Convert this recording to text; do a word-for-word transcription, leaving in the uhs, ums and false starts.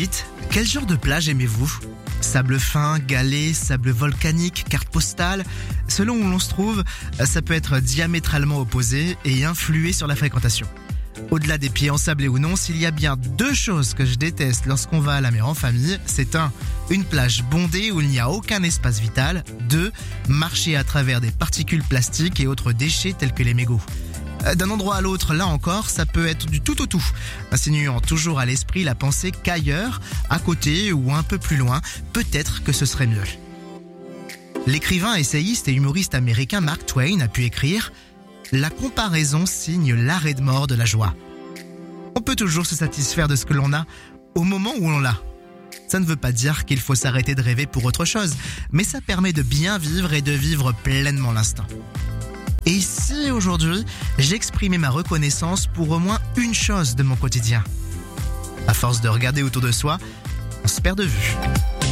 dites, quel genre de plage aimez-vous ? Sable fin, galets, sable volcanique, carte postale. Selon où l'on se trouve, ça peut être diamétralement opposé et influer sur la fréquentation. Au-delà des pieds ensablés ou non, s'il y a bien deux choses que je déteste lorsqu'on va à la mer en famille, c'est un, une plage bondée où il n'y a aucun espace vital. Deux, marcher à travers des particules plastiques et autres déchets tels que les mégots. D'un endroit à l'autre, là encore, ça peut être du tout au tout, insinuant toujours à l'esprit la pensée qu'ailleurs, à côté ou un peu plus loin, peut-être que ce serait mieux. L'écrivain, essayiste et humoriste américain Mark Twain a pu écrire « La comparaison signe l'arrêt de mort de la joie ». On peut toujours se satisfaire de ce que l'on a au moment où l'on l'a. Ça ne veut pas dire qu'il faut s'arrêter de rêver pour autre chose, mais ça permet de bien vivre et de vivre pleinement l'instant. Et si aujourd'hui, j'exprimais ma reconnaissance pour au moins une chose de mon quotidien ? À force de regarder autour de soi, on se perd de vue.